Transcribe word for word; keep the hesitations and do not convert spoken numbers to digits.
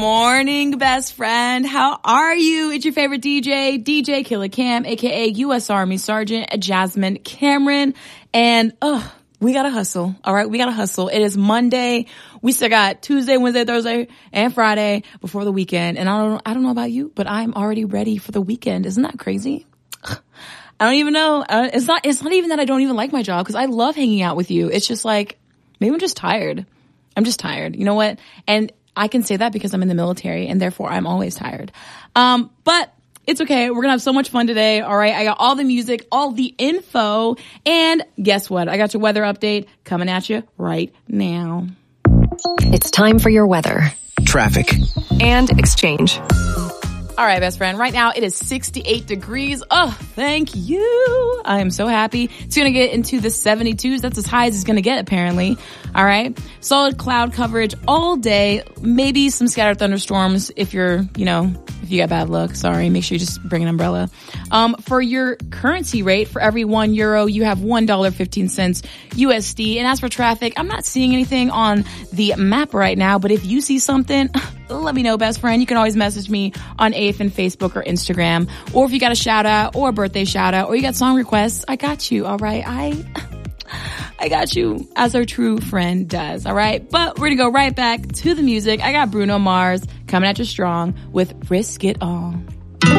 Morning, best friend. How are you? It's your favorite D J, D J Killer Cam, aka U S Army Sergeant Jasmine Cameron. And, oh, we gotta hustle. All right. We gotta hustle. It is Monday. We still got Tuesday, Wednesday, Thursday, and Friday before the weekend. And I don't, I don't know about you, but I'm already ready for the weekend. Isn't that crazy? I don't even know. It's not, it's not even that I don't even like my job because I love hanging out with you. It's just like, maybe I'm just tired. I'm just tired. You know what? And I can say that because I'm in the military and therefore I'm always tired. Um, but it's okay. We're going to have so much fun today. All right. I got all the music, all the info, and guess what? I got your weather update coming at you right now. It's time for your weather, traffic, and exchange. All right, best friend. Right now it is sixty-eight degrees. Oh, thank you. I am so happy. It's going to get into the seventy-twos. That's as high as it's going to get, apparently. All right. Solid cloud coverage all day. Maybe some scattered thunderstorms if you're, you know, if you got bad luck. Sorry. Make sure you just bring an umbrella. Um, for your currency rate, for every one euro, you have one dollar and fifteen cents U S D. And as for traffic, I'm not seeing anything on the map right now, but if you see something, let me know, best friend. You can always message me on A F N Facebook or Instagram. Or if you got a shout out or a birthday shout out or you got song requests, I got you. All right. I, I got you as our true friend does. All right. But we're going to go right back to the music. I got Bruno Mars coming at you strong with Risk It All.